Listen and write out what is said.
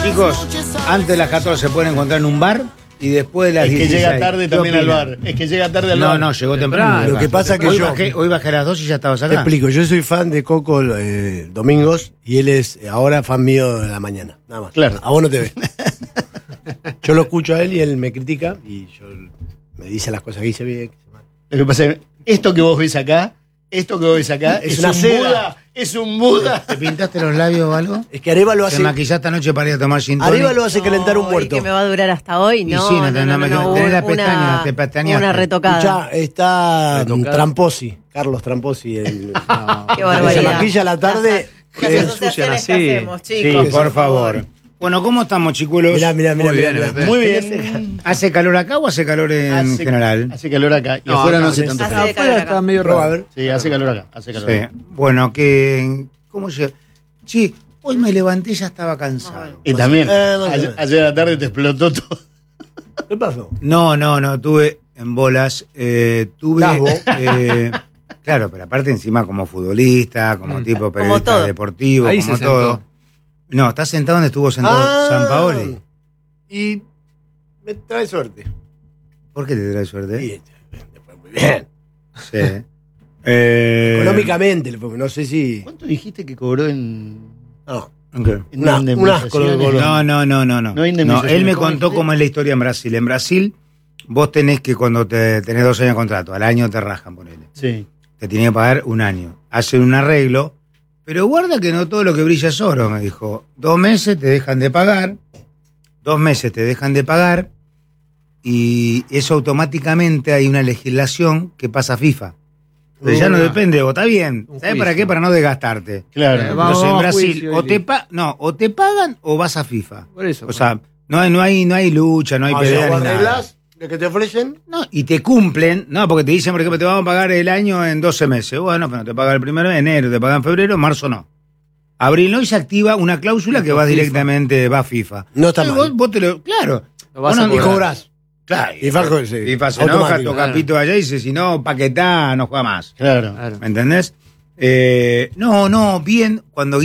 Chicos, antes de las 14 se pueden encontrar en un bar y después de las 16. Es que llega tarde también al bar. Es que llega tarde al bar. No, llegó temprano. Lo que pasa es que hoy bajé a las 2 y ya estabas te acá. explico, yo soy fan de Coco domingos y él es ahora fan mío de la mañana, nada más. Claro. A vos no te ve. Yo lo escucho a él y él me critica y yo me dice las cosas que hice bien. Lo que pasa es que esto que vos ves acá es una un seda. Buda. Es un Buda. ¿Te pintaste los labios o algo? Es que Areva lo ¿Te hace. maquillaste anoche para ir a tomar gin tonic? Areva lo hace calentar un muerto. ¿Que me va a durar hasta hoy? Y No, sí, tenés las pestañas, te pestañaste. una retocada. Escuchá, está Tramposi, Carlos Tramposi. Qué Se barbaridad. maquilla a la tarde. Las asociaciones que hacemos, chicos. Sí, por favor. Bueno, ¿cómo estamos, chicuelos? Mirá. Muy bien. ¿Hace calor acá o hace calor en general? Hace calor acá. Y No, afuera no acá hace hace tanto calor. calor. Hace calor acá. Está medio Proba, a raro. ver. Sí, hace calor acá. Hace calor Sí. acá. Bueno, ¿cómo se...? Sí, hoy me levanté y ya estaba cansado. Y también, no, ayer a la tarde te explotó todo. ¿Qué pasó? No, tuve en bolas, Lasbo. claro, pero aparte encima como futbolista, como tipo periodista todo. deportivo, Ahí como se todo. sentó. No, está sentado donde estuvo sentado San Paoli. Y me trae suerte. ¿Por qué te trae suerte? Y le fue muy bien. Sí. Económicamente, le fue, no sé si. ¿Cuánto dijiste que cobró en No. ¿Qué? en Un indemnizaciones? asco lo que cobró. No. No hay indemnización. Él me ¿Cómo contó dijiste? cómo es la historia en Brasil. En Brasil, vos tenés que cuando tenés 2 años de contrato, al año te rajan, ponele. Sí. Te tiene que pagar un año. Hacen un arreglo, pero guarda que no todo lo que brilla es oro, me dijo. 2 meses te dejan de pagar, 2 meses te dejan de pagar, y eso automáticamente hay una legislación que pasa a FIFA. Pero ya no depende de vos, está bien. Un ¿Sabés para juicio. qué? Para no desgastarte. Claro. Vamos Entonces en a Brasil, juicio, o te pagan o vas a FIFA. Por eso. O sea, no hay lucha, no hay pelea ni nada. arreglás lo que te ofrecen. No, y te cumplen, no, porque te dicen, por ejemplo, te vamos a pagar el año en 12 meses. Bueno, pero te pagan el 1 de enero, te pagan en febrero, marzo no. Abril no, y se activa una cláusula que va directamente, va a FIFA. No está Entonces, mal. vos te lo, claro. Lo vas Vos a no- Y cobrar. cobrás. Claro. FIFA, sí, FIFA se enoja, automático. toca pito allá y dice, si no, paquetá, no juega más. Claro. Claro. ¿Me entendés? No, bien, cuando